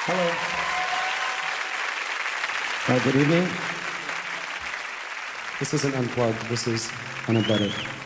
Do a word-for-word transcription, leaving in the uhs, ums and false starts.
Hello. Hi, good evening. This isn't unplugged, this is unembedded.